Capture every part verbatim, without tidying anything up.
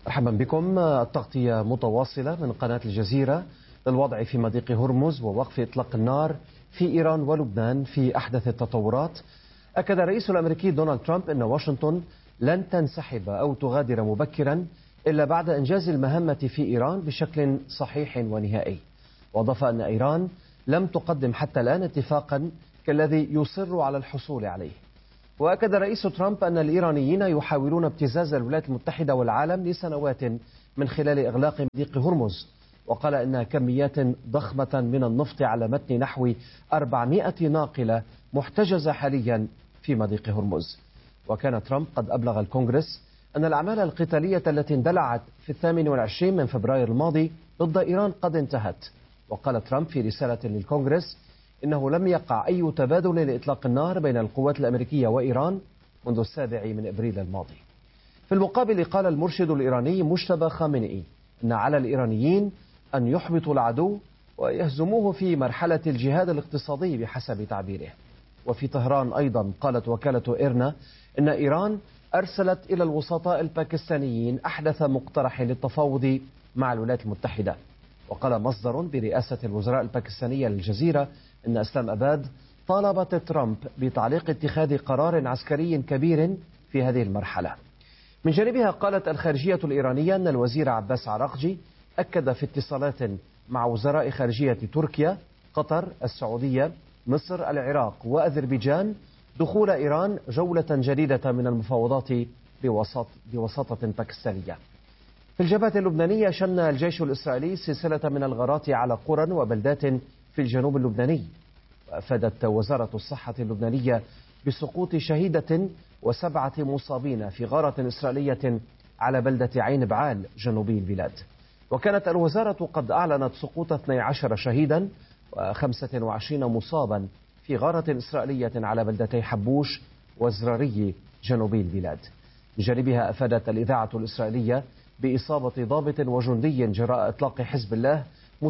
مرحبا بكم. التغطية متواصلة من قناة الجزيرة للوضع في مضيق هرمز ووقف إطلاق النار في إيران ولبنان في أحدث التطورات. أكد الرئيس الأمريكي دونالد ترامب أن واشنطن لن تنسحب أو تغادر مبكرا إلا بعد إنجاز المهمة في إيران بشكل صحيح ونهائي. وأضاف أن إيران لم تقدم حتى الآن اتفاقا كالذي يصر على الحصول عليه. وأكد الرئيس ترامب أن الإيرانيين يحاولون ابتزاز الولايات المتحدة والعالم لسنوات من خلال إغلاق مضيق هرمز، وقال أن كميات ضخمة من النفط على متن نحو أربعمائة ناقلة محتجزة حاليا في مضيق هرمز. وكان ترامب قد أبلغ الكونغرس أن الأعمال القتالية التي اندلعت في الثامن والعشرين من فبراير الماضي ضد إيران قد انتهت. وقال ترامب في رسالة للكونغرس إنه لم يقع أي تبادل لإطلاق النار بين القوات الأمريكية وإيران منذ السابع من إبريل الماضي. في المقابل قال المرشد الإيراني مجتبى خامنئي أن على الإيرانيين أن يحبطوا العدو ويهزموه في مرحلة الجهاد الاقتصادي بحسب تعبيره. وفي طهران أيضا قالت وكالة إيرنا أن إيران أرسلت إلى الوسطاء الباكستانيين أحدث مقترح للتفاوض مع الولايات المتحدة. وقال مصدر برئاسة الوزراء الباكستانية للجزيرة أن إسلام أباد طالبت ترامب بتعليق اتخاذ قرار عسكري كبير في هذه المرحلة. من جانبها قالت الخارجية الإيرانية أن الوزير عباس عراقجي أكد في اتصالات مع وزراء خارجية تركيا، قطر، السعودية، مصر، العراق وأذربيجان دخول إيران جولة جديدة من المفاوضات بوساط بوساطة باكستانية. في الجبهة اللبنانية شن الجيش الإسرائيلي سلسلة من الغارات على قرى وبلدات في الجنوب اللبناني. وأفادت وزارة الصحة اللبنانية بسقوط شهيدة وسبعة مصابين في غارة إسرائيلية على بلدة عين بعال جنوبي البلاد. وكانت الوزارة قد أعلنت سقوط اثني عشر شهيدا وخمسة وعشرين مصابا في غارة إسرائيلية على بلدتي حبوش وزراري جنوبي البلاد. بجانبها أفادت الإذاعة الإسرائيلية بإصابة ضابط وجندي جراء إطلاق حزب الله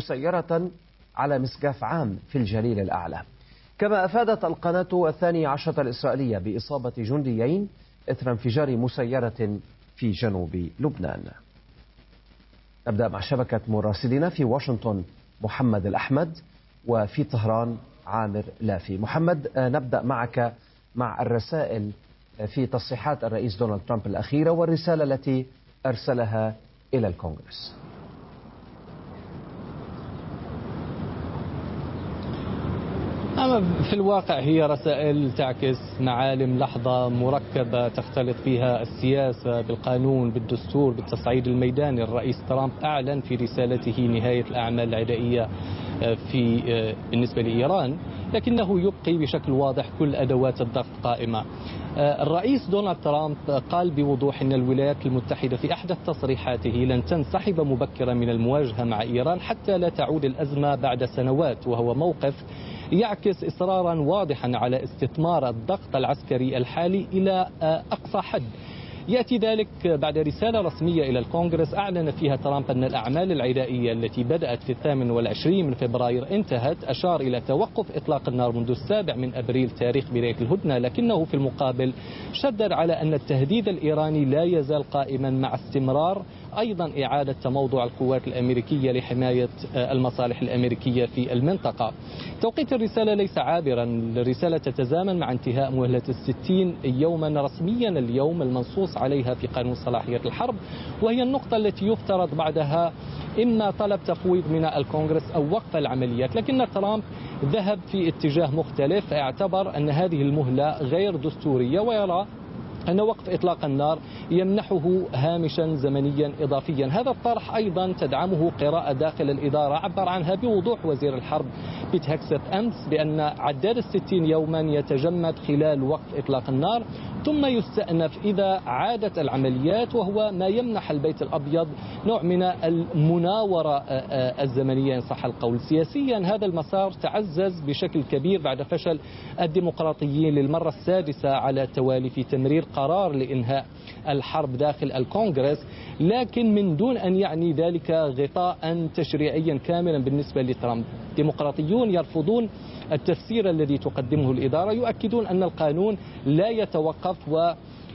مسيرة على مسقاف عام في الجليل الأعلى. كما أفادت القناة الثانية عشرة الإسرائيلية بإصابة جنديين إثر انفجار مسيرة في جنوب لبنان. نبدأ مع شبكة مراسلين في واشنطن محمد الأحمد وفي طهران عامر لافي. محمد، نبدأ معك مع الرسائل في تصريحات الرئيس دونالد ترامب الأخيرة والرسالة التي أرسلها إلى الكونغرس. أما في الواقع هي رسائل تعكس معالم لحظة مركبة تختلط فيها السياسة بالقانون بالدستور بالتصعيد الميداني. الرئيس ترامب أعلن في رسالته نهاية الأعمال العدائية في بالنسبة لإيران، لكنه يبقي بشكل واضح كل أدوات الضغط قائمة. الرئيس دونالد ترامب قال بوضوح أن الولايات المتحدة في أحدث تصريحاته لن تنسحب مبكرا من المواجهة مع إيران حتى لا تعود الأزمة بعد سنوات، وهو موقف يعكس إصرارا واضحا على استثمار الضغط العسكري الحالي إلى أقصى حد. يأتي ذلك بعد رسالة رسمية إلى الكونغرس أعلن فيها ترامب أن الأعمال العدائية التي بدأت في الثامن والعشرين من فبراير انتهت. أشار إلى توقف إطلاق النار منذ السابع من أبريل تاريخ بداية الهدنة، لكنه في المقابل شدد على أن التهديد الإيراني لا يزال قائما مع استمرار أيضا إعادة تموضع القوات الأمريكية لحماية المصالح الأمريكية في المنطقة. توقيت الرسالة ليس عابرا، الرسالة تتزامن مع انتهاء مهلة الستين يوما رسميا اليوم المنصوص عليها في قانون صلاحية الحرب، وهي النقطة التي يفترض بعدها إما طلب تفويض من الكونغرس أو وقف العمليات. لكن ترامب ذهب في اتجاه مختلف، اعتبر أن هذه المهلة غير دستورية ويرى أن وقف إطلاق النار يمنحه هامشا زمنيا إضافيا. هذا الطرح أيضا تدعمه قراءة داخل الإدارة عبر عنها بوضوح وزير الحرب بيت هكست أمس بأن عداد الستين يوما يتجمد خلال وقف إطلاق النار ثم يستأنف إذا عادت العمليات، وهو ما يمنح البيت الأبيض نوع من المناورة الزمنية إن صح القول. سياسيا هذا المسار تعزز بشكل كبير بعد فشل الديمقراطيين للمرة السادسة على التوالي في تمرير قرار لإنهاء الحرب داخل الكونغرس، لكن من دون أن يعني ذلك غطاء تشريعيا كاملا بالنسبة لترامب. الديمقراطيون يرفضون التفسير الذي تقدمه الإدارة، يؤكدون أن القانون لا يتوقف و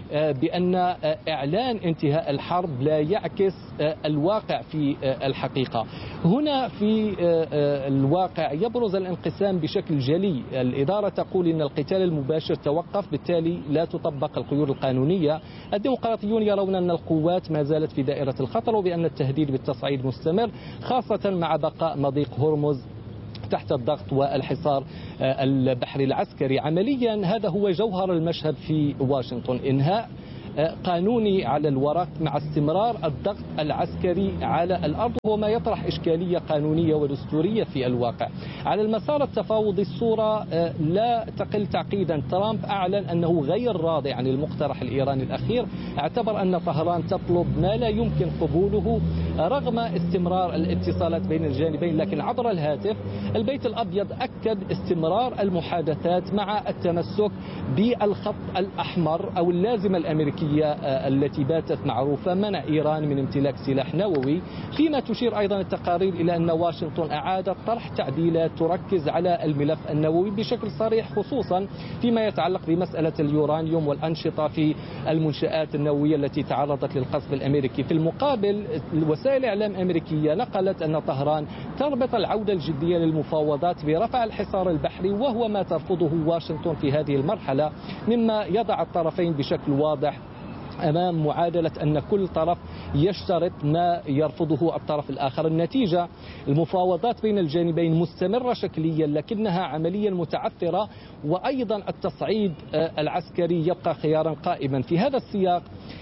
بأن إعلان انتهاء الحرب لا يعكس الواقع في الحقيقة. هنا في الواقع يبرز الانقسام بشكل جلي. الإدارة تقول إن القتال المباشر توقف، بالتالي لا تطبق القيود القانونية. الديمقراطيون يرون أن القوات ما زالت في دائرة الخطر، وبأن التهديد بالتصعيد مستمر، خاصة مع بقاء مضيق هرمز تحت الضغط والحصار البحري العسكري. عمليا هذا هو جوهر المشهد في واشنطن، إنهاء قانوني على الورق مع استمرار الضغط العسكري على الأرض، وهو ما يطرح إشكالية قانونية ودستورية في الواقع. على المسار التفاوضي الصورة لا تقل تعقيدا. ترامب أعلن أنه غير راضي عن المقترح الإيراني الأخير، اعتبر أن طهران تطلب ما لا يمكن قبوله رغم استمرار الاتصالات بين الجانبين. لكن عبر الهاتف البيت الأبيض أكد استمرار المحادثات مع التمسك بالخط الأحمر أو اللازمة الأمريكية التي باتت معروفة، منع إيران من امتلاك سلاح نووي. فيما تشير أيضا التقارير إلى أن واشنطن أعادت طرح تعديلات تركز على الملف النووي بشكل صريح، خصوصا فيما يتعلق بمسألة اليورانيوم والأنشطة في المنشآت النووية التي تعرضت للقصف الأمريكي. في المقابل وسائل إعلام أمريكية نقلت أن طهران تربط العودة الجدية للمفاوضات برفع الحصار البحري، وهو ما ترفضه واشنطن في هذه المرحلة، مما يضع الطرفين بشكل واضح أمام معادلة أن كل طرف يشترط ما يرفضه الطرف الآخر. النتيجة المفاوضات بين الجانبين مستمرة شكليا، لكنها عمليا متعثرة، وأيضا التصعيد العسكري يبقى خيارا قائما. في هذا السياق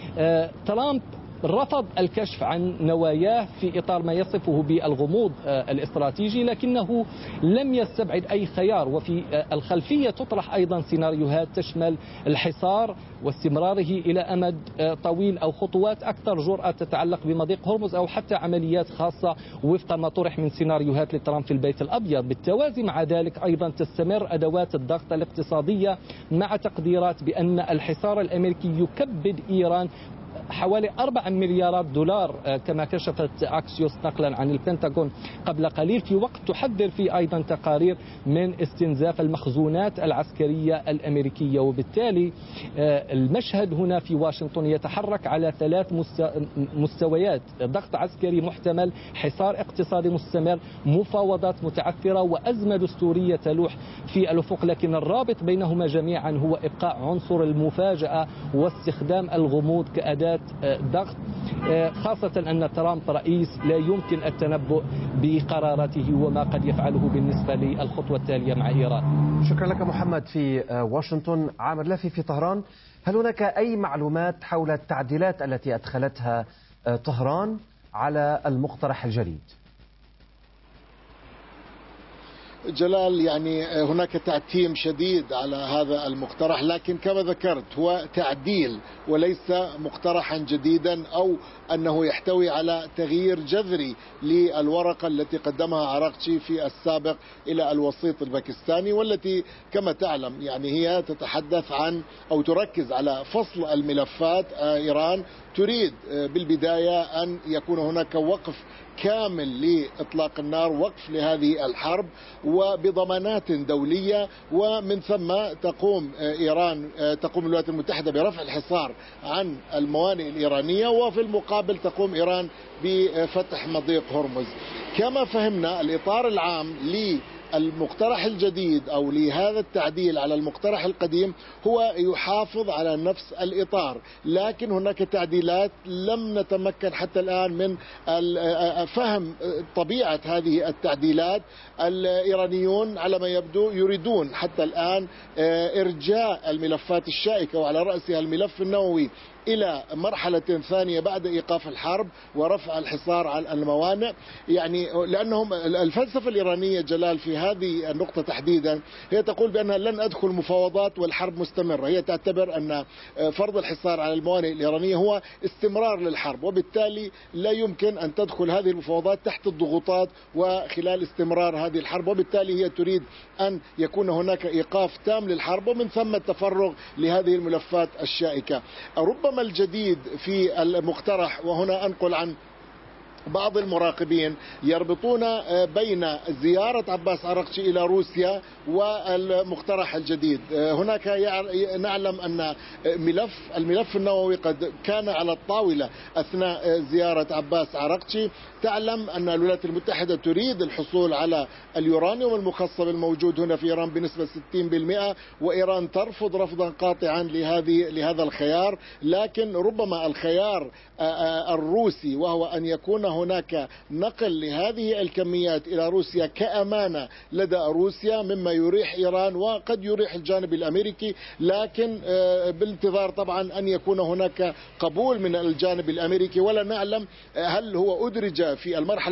ترامب رفض الكشف عن نواياه في إطار ما يصفه بالغموض الاستراتيجي، لكنه لم يستبعد أي خيار. وفي الخلفية تطرح أيضا سيناريوهات تشمل الحصار واستمراره إلى أمد طويل، أو خطوات أكثر جرأة تتعلق بمضيق هرمز، أو حتى عمليات خاصة وفق ما طرح من سيناريوهات لترامب في البيت الأبيض. بالتوازي مع ذلك أيضا تستمر أدوات الضغط الاقتصادية، مع تقديرات بأن الحصار الأمريكي يكبد إيران حوالي أربعة مليارات دولار كما كشفت أكسيوس نقلا عن البنتاغون قبل قليل، في وقت تحذر فيه أيضا تقارير من استنزاف المخزونات العسكرية الأمريكية. وبالتالي المشهد هنا في واشنطن يتحرك على ثلاث مستويات: ضغط عسكري محتمل، حصار اقتصادي مستمر، مفاوضات متعثرة، وأزمة دستورية تلوح في الأفق. لكن الرابط بينهما جميعا هو إبقاء عنصر المفاجأة واستخدام الغموض كأداة ضغط، خاصة أن ترامب رئيس لا يمكن التنبؤ بقراراته وما قد يفعله بالنسبة للخطوة التالية مع إيران. شكرا لك محمد. في واشنطن عامر لافي في طهران، هل هناك أي معلومات حول التعديلات التي أدخلتها طهران على المقترح الجديد؟ جلال، يعني هناك تعتيم شديد على هذا المقترح، لكن كما ذكرت هو تعديل وليس مقترحا جديدا أو أنه يحتوي على تغيير جذري للورقة التي قدمها عراقچي في السابق إلى الوسيط الباكستاني، والتي كما تعلم يعني هي تتحدث عن أو تركز على فصل الملفات. إيران تريد بالبداية أن يكون هناك وقف كامل لإطلاق النار، وقف لهذه الحرب وبضمانات دولية، ومن ثم تقوم إيران تقوم الولايات المتحدة برفع الحصار عن الموانئ الإيرانية، وفي المقابل تقوم إيران بفتح مضيق هرمز. كما فهمنا الإطار العام للمقترح الجديد أو لهذا التعديل على المقترح القديم هو يحافظ على نفس الإطار، لكن هناك تعديلات لم نتمكن حتى الآن من فهم طبيعة هذه التعديلات. الإيرانيون على ما يبدو يريدون حتى الآن إرجاء الملفات الشائكة، وعلى رأسها الملف النووي، إلى مرحلة ثانية بعد إيقاف الحرب ورفع الحصار عن الموانئ. يعني لأنهم الفلسفة الإيرانية جلال في هذه النقطة تحديدا هي تقول بأنها لن أدخل مفاوضات والحرب مستمرة. هي تعتبر أن فرض الحصار على الموانئ الإيرانية هو استمرار للحرب، وبالتالي لا يمكن أن تدخل هذه المفاوضات تحت الضغوطات وخلال استمرار هذه الحرب، وبالتالي هي تريد أن يكون هناك إيقاف تام للحرب ومن ثم التفرغ لهذه الملفات الشائكة. ربما الجديد في المقترح، وهنا أنقل عن بعض المراقبين يربطون بين زيارة عباس عراقچي إلى روسيا والمقترح الجديد. هناك نعلم أن ملف الملف النووي قد كان على الطاولة أثناء زيارة عباس عراقچي. تعلم أن الولايات المتحدة تريد الحصول على اليورانيوم المخصب الموجود هنا في إيران بنسبة ستين بالمئة، وإيران ترفض رفضا قاطعا لهذه لهذا الخيار. لكن ربما الخيار الروسي، وهو أن يكون هناك نقل لهذه الكميات إلى روسيا كأمانة لدى روسيا، مما يريح إيران وقد يريح الجانب الأمريكي، لكن بانتظار طبعا أن يكون هناك قبول من الجانب الأمريكي. ولا نعلم هل هو أدرج في المرحلة